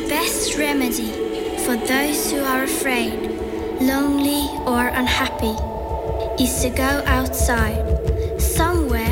best remedy for those who are afraid, lonely or unhappy is to go outside, somewhere